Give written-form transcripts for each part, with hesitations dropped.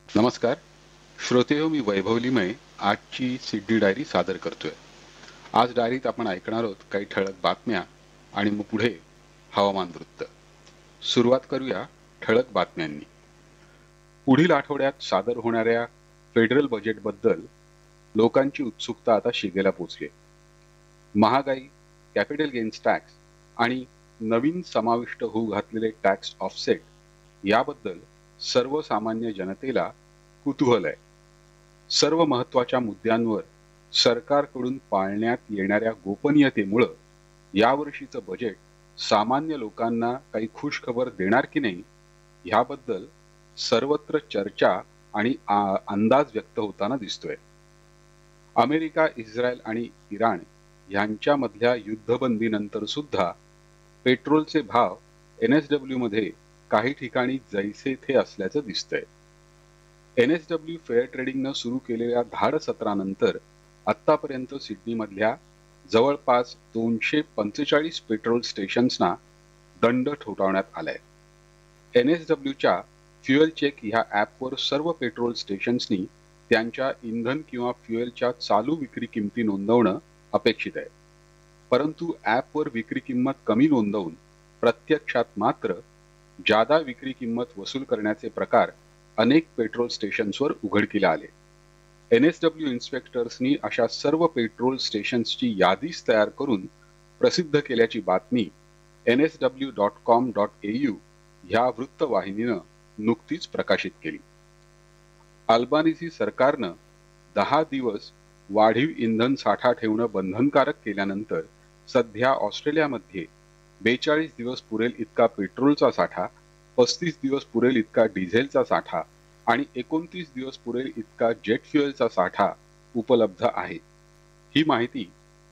नमस्कार श्रोतेहो, मी वैभव लिमये आजची Sydney diary सादर करतोय. आज डायरीत आपण ऐकणार आहोत काही ठळक बातम्या आणि मग पुढे हवामान वृत्त. सुरुवात करूया ठळक बातम्यांनी. पुढील आठवड्यात सादर होणाऱ्या फेडरल बजेटबद्दल लोकांची उत्सुकता आता शिगेला पोहोचली. महागाई, कॅपिटल गेन्स टॅक्स आणि नवीन समाविष्ट होऊ घातलेले टॅक्स ऑफसेट याबद्दल सर्वसामान्य जनतेला कुतूहल आहे. सर्व महत्वाच्या मुद्द्यांवर सरकारकडून पाळण्यात येणाऱ्या गोपनीयतेमुळं यावर्षीचं बजेट सामान्य लोकांना काही खुशखबर देणार की नाही ह्याबद्दल सर्वत्र चर्चा आणि अंदाज व्यक्त होताना दिसतोय. अमेरिका, इस्रायल आणि इराण यांच्यामधल्या युद्धबंदीनंतर सुद्धा पेट्रोलचे भाव NSW मध्ये काही ठिकाणी जैसे थे असल्याचं दिसतंय. NSW फेअर ट्रेडिंगनं सुरू केलेल्या धाड सत्रानंतर आतापर्यंत सिडनीमधल्या जवळपास 245 पेट्रोल स्टेशन्सना दंड ठोठावण्यात आलाय. NSWच्या फ्युएल चेक ह्या ॲपवर सर्व पेट्रोल स्टेशन्सनी त्यांच्या इंधन किंवा फ्युएलच्या चालू विक्री किमती नोंदवणं अपेक्षित आहे. परंतु ॲपवर विक्री किंमत कमी नोंदवून प्रत्यक्षात मात्र जादा विक्री किंमत वसूल करण्याचे प्रकार अनेक पेट्रोल स्टेशन्सवर उघडकीला आले. NSW इन्स्पेक्टर्सनी अशा सर्व पेट्रोल स्टेशन्सची यादीच तयार करून प्रसिद्ध केल्याची बातमी nsw.com.au ह्या वृत्तवाहिनीनं नुकतीच प्रकाशित केली. अल्बानिझी सरकारनं 10 दिवस वाढीव इंधन साठा ठेवणं बंधनकारक केल्यानंतर सध्या ऑस्ट्रेलियामध्ये 42 दिवस पुरेल इतका पेट्रोलचा साठा, 35 दिवस पुरेल इतका डिझेलचा साठा आणि 29 दिवस पुरेल इतका जेट फ्युएलचा साठा उपलब्ध आहे. ही माहिती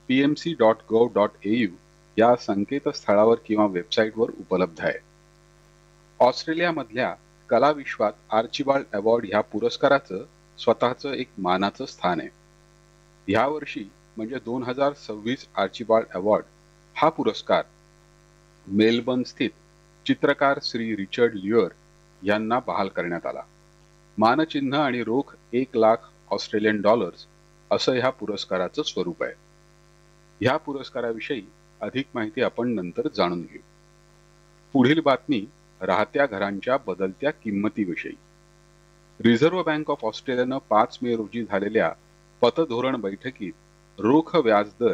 pmc.gov.au या संकेतस्थळावर किंवा वेबसाईटवर उपलब्ध आहे. ऑस्ट्रेलियामधल्या कलाविश्वात आर्चिबाल्ड अवॉर्ड ह्या पुरस्काराचं स्वतःचं एक मानाचं स्थान आहे. यावर्षी म्हणजे 2026 आर्चिबाल्ड अवॉर्ड हा पुरस्कार मेलबर्न स्थित चित्रकार श्री रिचर्ड ल्युअर यांना बहाल करण्यात आला. मानचिन्ह आणि रोख $1,00,000 असं ह्या पुरस्काराचं स्वरूप आहे. ह्या पुरस्काराविषयी अधिक माहिती आपण नंतर जाणून घेऊ. पुढील बातमी राहत्या घरांच्या बदलत्या किंमतीविषयी. रिझर्व्ह बँक ऑफ ऑस्ट्रेलियानं 5 मे रोजी झालेल्या पतधोरण बैठकीत रोख व्याजदर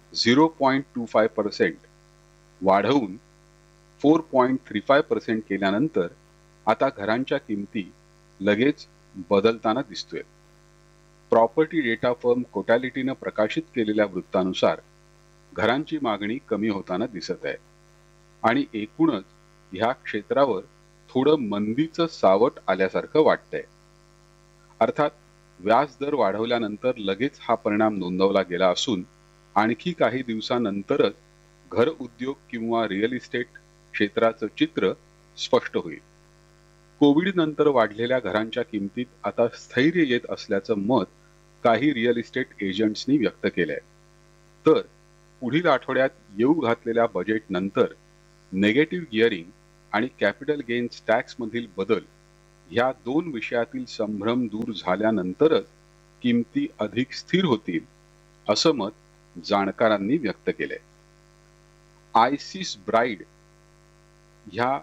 0.25% वाढवून 4.35% केल्यानंतर आता घरांच्या किमती लगेच बदलताना दिसतोय. प्रॉपर्टी डेटा फर्म कोटॅलिटीनं प्रकाशित केलेल्या वृत्तानुसार घरांची मागणी कमी होताना दिसत आहे आणि एकूणच ह्या क्षेत्रावर थोडं मंदीचं सावट आल्यासारखं वाटतंय. अर्थात व्याजदर वाढवल्यानंतर लगेच हा परिणाम नोंदवला गेला असून आणखी काही दिवसानंतरच घर उद्योग किंवा रिअल इस्टेट क्षेत्राचं चित्र स्पष्ट होईल. कोविड नंतर वाढलेल्या घरांच्या किमतीत आता स्थैर्य येत असल्याचं मत काही रिअल इस्टेट एजंट्सनी व्यक्त केलंय. तर पुढील आठवड्यात येऊ घातलेल्या बजेट नंतर नेगेटिव्ह गिअरिंग आणि कॅपिटल गेन्स टॅक्स मधील बदल ह्या दोन विषयातील संभ्रम दूर झाल्यानंतरच किमती अधिक स्थिर होतील असं मत जाणकारांनी व्यक्त केलंय. आयसिस ब्राईड ह्या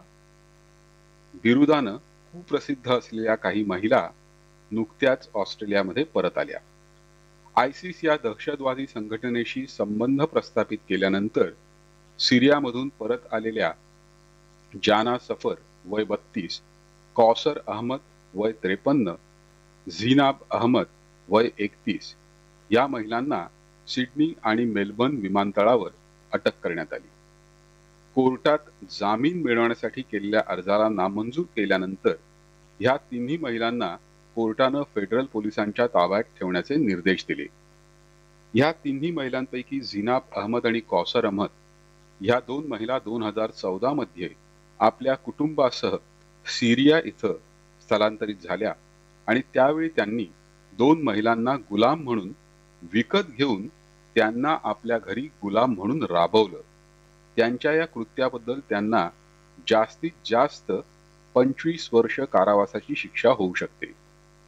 बिरुदानं कुप्रसिद्ध असलेल्या काही महिला नुकत्याच ऑस्ट्रेलियामध्ये परत आल्या. आयसिस या दहशतवादी संघटनेशी संबंध प्रस्थापित केल्यानंतर सिरियामधून परत आलेल्या जाना सफर वय 32, कौसर अहमद वय 53, झीनाब अहमद वय 31 या महिलांना सिडनी आणि मेलबर्न विमानतळावर अटक करण्यात आली. कोर्टात जामीन मिळवण्यासाठी केलेल्या अर्जाला नामंजूर केल्यानंतर ह्या तिन्ही महिलांना कोर्टानं फेडरल पोलिसांच्या ताब्यात ठेवण्याचे निर्देश दिले. ह्या तिन्ही महिलांपैकी झीनाब अहमद आणि कौसर अहमद ह्या दोन महिला 2014 मध्ये आपल्या कुटुंबासह सिरिया इथं स्थलांतरित झाल्या आणि त्यावेळी त्यांनी 2 महिलांना गुलाम म्हणून विकत घेऊन त्यांना आपल्या घरी गुलाम म्हणून राबवलं. त्यांच्या या कृत्याबद्दल त्यांना जास्तीत जास्त 25 वर्ष कारावासाची शिक्षा होऊ शकते.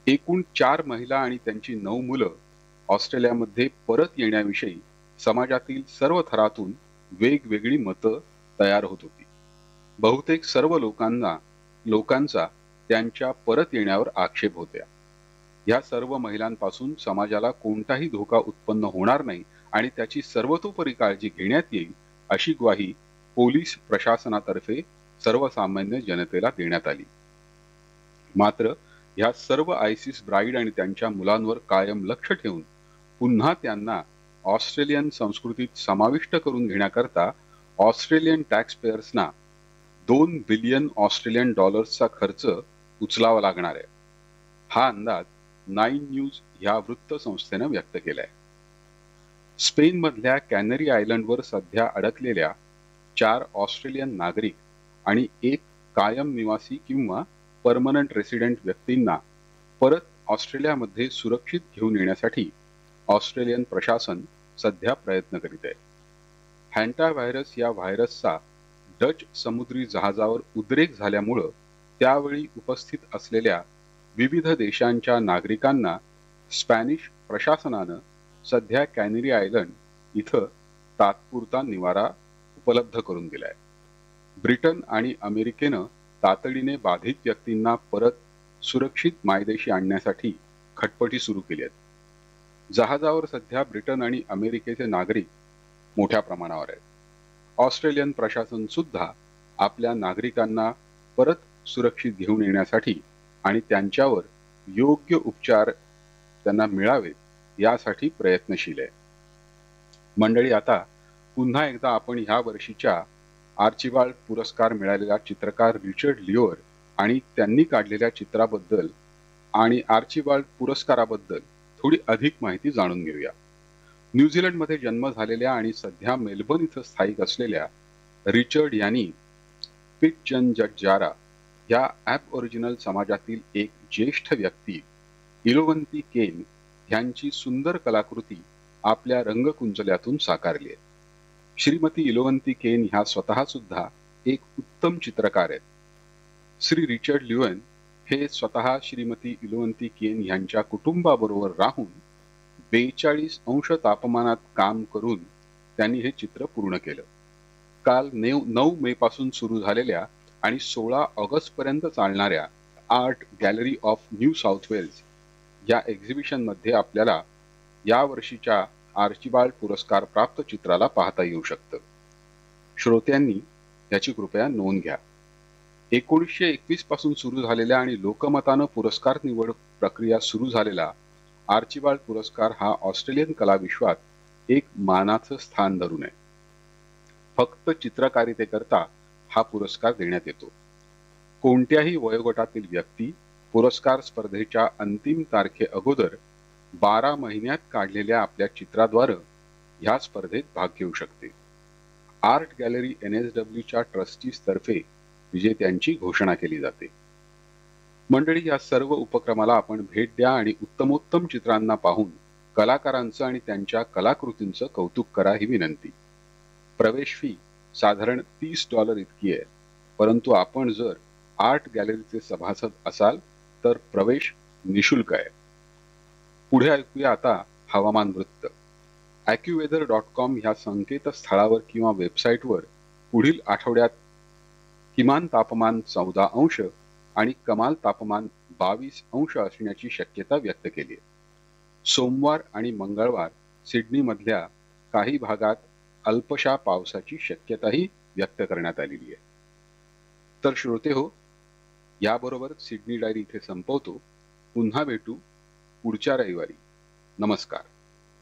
एकूण 4 महिला आणि त्यांची 9 मुलं ऑस्ट्रेलियामध्ये परत येण्याविषयी समाजातील सर्व थरातून वेगवेगळी मतं तयार होत होती. बहुतेक सर्व लोकांचा त्यांच्या परत येण्यावर आक्षेप होत्या. या सर्व महिलांपासून समाजाला कोणताही धोका उत्पन्न होणार नाही आणि त्याची सर्वतोपरी काळजी घेण्यात येईल अशी ग्वाही पोलीस प्रशासनातर्फे सर्वसामान्य जनतेला देण्यात आली. मात्र ह्या सर्व आयसिस ब्राईड आणि त्यांच्या मुलांवर कायम लक्ष ठेवून पुन्हा त्यांना ऑस्ट्रेलियन संस्कृतीत समाविष्ट करून घेण्याकरता ऑस्ट्रेलियन टॅक्स पेयर्सना $2 बिलियन चा खर्च उचलावा लागणार आहे. हा अंदाज 9 न्यूज ह्या वृत्तसंस्थेनं व्यक्त केलाय. स्पेन मधल्या कॅनरी आयलंडवर सध्या अडकलेल्या 4 ऑस्ट्रेलियन नागरिक आणि एक कायम निवासी किंवा परमनंट रेसिडेंट व्यक्तींना परत ऑस्ट्रेलियामध्ये सुरक्षित घेऊन येण्यासाठी ऑस्ट्रेलियन प्रशासन सध्या प्रयत्न करीत आहे. हॅन्टा व्हायरस या व्हायरसचा डच समुद्री जहाजावर उद्रेक झाल्यामुळं त्यावेळी उपस्थित असलेल्या विविध देशांच्या नागरिकांना स्पॅनिश प्रशासनानं सध्या कॅनरी आयलंड इथं तात्पुरता निवारा उपलब्ध करून दिलाय. ब्रिटन आणि अमेरिकेनं तातडीने बाधित व्यक्तींना परत सुरक्षित मायदेशी आणण्यासाठी खटपटी सुरू केली आहेत. जहाजावर सध्या ब्रिटन आणि अमेरिकेचे नागरिक मोठ्या प्रमाणावर आहेत. ऑस्ट्रेलियन प्रशासन सुद्धा आपल्या नागरिकांना परत सुरक्षित घेऊन येण्यासाठी आणि त्यांच्यावर योग्य उपचार त्यांना मिळावेत यासाठी प्रयत्नशील आहे. मंडळी, आता पुन्हा एकदा आपण ह्या वर्षीच्या आर्चिबाल्ड पुरस्कार मिळालेला चित्रकार रिचर्ड लिओर आणि त्यांनी काढलेल्या चित्राबद्दल आणि आर्चिबाल्ड पुरस्काराबद्दल थोडी अधिक माहिती जाणून घेऊया. न्यूझीलंडमध्ये जन्म झालेल्या आणि सध्या मेलबर्न इथं स्थायिक असलेल्या रिचर्ड यांनी पिटजनजटजारा या ॲबओरिजिनल समाजातील एक ज्येष्ठ व्यक्ती इलोवंती केन ह्यांची सुंदर कलाकृती आपल्या रंगकुंचल्यातून साकारली आहे. श्रीमती इलोवंती केन ह्या स्वतः सुद्धा एक उत्तम चित्रकार आहेत. श्री रिचर्ड ल्युएन हे स्वतः श्रीमती इलोवंती केन ह्यांच्या कुटुंबाबरोबर राहून 42 तापमानात काम करून त्यांनी हे चित्र पूर्ण केलं. काल 9 मे पासून सुरू झालेल्या आणि 16 ऑगस्ट पर्यंत चालणाऱ्या art gallery of new south Wales या एक्झिबिशन मध्ये आपल्याला या वर्षीच्या आर्चिबाल्ड पुरस्कार प्राप्त चित्राला पाहता येऊ शकतं. श्रोत्यांनी याची कृपया नोंद घ्या. 1921 पासून सुरू झालेल्या आणि लोकमतानं पुरस्कार निवड प्रक्रिया सुरू झालेला आर्चिबाल्ड पुरस्कार हा ऑस्ट्रेलियन कलाविश्वात एक मानाचं स्थान धरून आहे. फक्त चित्रकारितेकरता हा पुरस्कार देण्यात येतो. कोणत्याही वयोगटातील व्यक्ती पुरस्कार स्पर्धेच्या अंतिम तारखे अगोदर 12 महिन्यात काढलेल्या आपल्या चित्राद्वारे ह्या स्पर्धेत भाग घेऊ शकते. आर्ट गॅलरी NSWच्या ट्रस्टीज तर्फे विजेत्यांची घोषणा केली जाते. मंडळी, या सर्व उपक्रमाला आपण भेट द्या आणि उत्तमोत्तम चित्रांना पाहून कलाकारांचं आणि त्यांच्या कलाकृतींचं कौतुक करा ही विनंती. प्रवेश फी साधारण $30 इतकी आहे, परंतु आपण जर आर्ट गॅलरीचे सभासद असाल तर प्रवेश निशुल्क आहे. पुढे ऐकूया आता हवामान वृत्त. AccuWeather.com ह्या संकेतस्थळावर किंवा वेबसाईटवर पुढील आठवड्यात किमान तापमान 14 अंश आणि कमाल तापमान 22 अंश असण्याची शक्यता व्यक्त केली आहे. सोमवार आणि मंगळवार सिडनी मधल्या काही भागात अल्पशा पावसाची शक्यताही व्यक्त करण्यात आलेली आहे. तर श्रोते हो, याबरोबर सिडनी डायरी इथे संपवतो. पुन्हा भेटू पुढच्या रविवारी. नमस्कार.